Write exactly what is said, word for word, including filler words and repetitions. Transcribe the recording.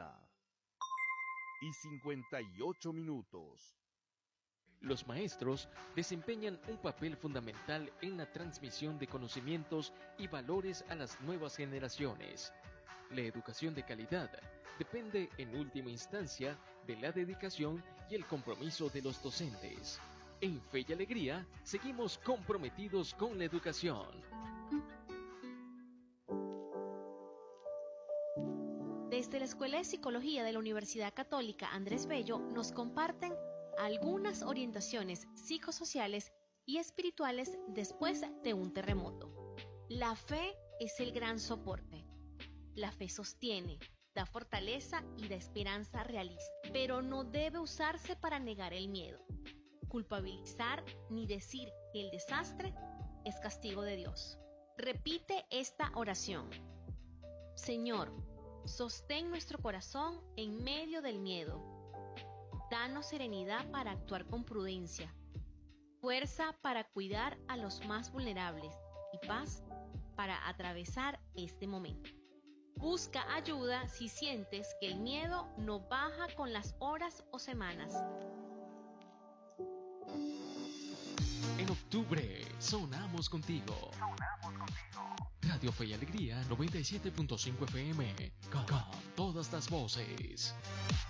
una y cincuenta y ocho minutos. Los maestros desempeñan un papel fundamental en la transmisión de conocimientos y valores a las nuevas generaciones. La educación de calidad depende en última instancia de la dedicación y el compromiso de los docentes. En Fe y Alegría seguimos comprometidos con la educación. Desde la Escuela de Psicología de la Universidad Católica Andrés Bello nos comparten algunas orientaciones psicosociales y espirituales después de un terremoto. La fe es el gran soporte. La fe sostiene, da fortaleza y da esperanza realista, pero no debe usarse para negar el miedo, culpabilizar ni decir que el desastre es castigo de Dios. Repite esta oración. Señor, sostén nuestro corazón en medio del miedo. Danos serenidad para actuar con prudencia, fuerza para cuidar a los más vulnerables y paz para atravesar este momento. Busca ayuda si sientes que el miedo no baja con las horas o semanas. En octubre, sonamos contigo. Sonamos contigo. Radio Fe y Alegría noventa y siete punto cinco F M. Con, con todas las voces.